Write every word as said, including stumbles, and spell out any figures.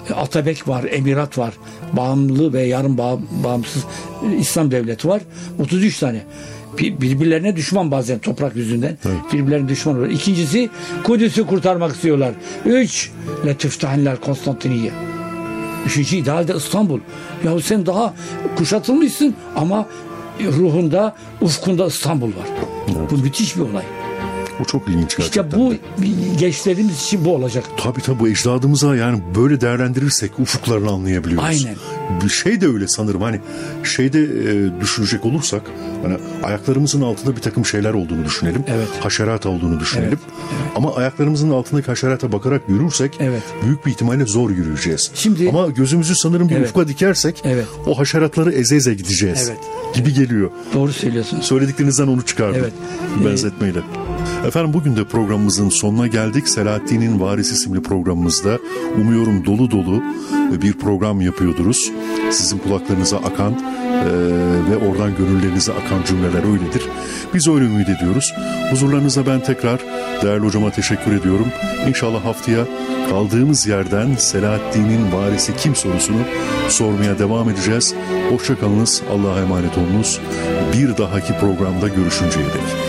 Atabek var, Emirat var, bağımlı ve yarım bağ, bağımsız İslam devleti var. otuz üç tane. Birbirlerine düşman bazen toprak yüzünden. Evet. Birbirlerine düşman oluyor. İkincisi Kudüs'ü kurtarmak istiyorlar. Üç, Letüftahinler Konstantiniye. Üçüncü idealde İstanbul. Yahu sen daha kuşatılmışsın ama ruhunda, ufkunda İstanbul var. Evet. Bu müthiş bir olay. O çok ilginç gerçekten. İşte bu gençlerimiz için bu olacak. Tabii tabii, bu ecdadımıza yani böyle değerlendirirsek ufuklarını anlayabiliyoruz. Aynen. Bir şey de öyle sanırım, hani şeyde e, düşünecek olursak hani ayaklarımızın altında bir takım şeyler olduğunu düşünelim. Evet. Haşerat olduğunu düşünelim. Evet. Evet. Ama ayaklarımızın altındaki haşerata bakarak yürürsek evet. büyük bir ihtimalle zor yürüyeceğiz. Şimdi, ama gözümüzü sanırım bir evet. ufka dikersek evet. o haşeratları eze eze gideceğiz evet. gibi geliyor. Doğru söylüyorsun. Söylediklerinizden onu çıkardım. Evet. Benzetmeyle. Ee, Efendim bugün de programımızın sonuna geldik. Selahaddin'in Varisi isimli programımızda umuyorum dolu dolu bir program yapıyordunuz. Sizin kulaklarınıza akan e, ve oradan gönüllerinize akan cümleler öyledir. Biz öyle ümit ediyoruz. Huzurlarınıza ben tekrar değerli hocama teşekkür ediyorum. İnşallah haftaya kaldığımız yerden Selahaddin'in varisi kim sorusunu sormaya devam edeceğiz. Hoşça kalınız, Allah'a emanet olunuz. Bir dahaki programda görüşünceye dek.